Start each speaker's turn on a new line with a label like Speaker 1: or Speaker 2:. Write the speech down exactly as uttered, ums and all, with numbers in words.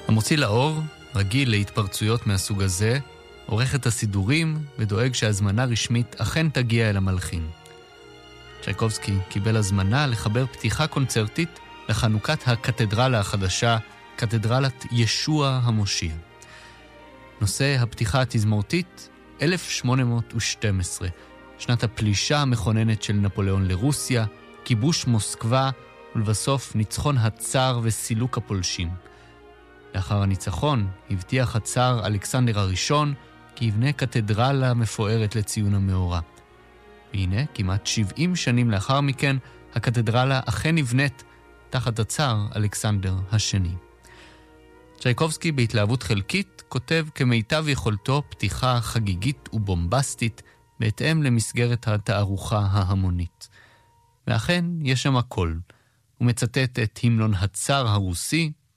Speaker 1: המוציא לאור, רגיל להתפרצויות מהסוג הזה, עורך את הסידורים ודואג שהזמנה רשמית אכן תגיע אל המלחין. צ'ייקובסקי קיבל הזמנה לחבר פתיחה קונצרטית לחנוכת הקתדרלה החדשה, קתדרלת ישוע המושיע. נושא הפתיחה התזמורתית, אלף שמונה מאות ושתים עשרה, שנת הפלישה המכוננת של נפוליאון לרוסיה, כיבוש מוסקבה, ולבסוף ניצחון הצאר וסילוק הפולשים. לאחר הניצחון הבטיח הצאר אלכסנדר הראשון כי יבנה קתדרלה מפוארת לציון המאורע. והנה, כמעט שבעים שנים לאחר מכן, הקתדרלה אכן נבנית תחת הצאר אלכסנדר השני. צ'ייקובסקי בהתלהבות חלקית כותב כמיטב יכולתו פתיחה חגיגית ובומבסטית בהתאם למסגרת התערוכה ההמונית. ואכן יש שם הכל. הוא מצטט את המנון הצאר הרוסי,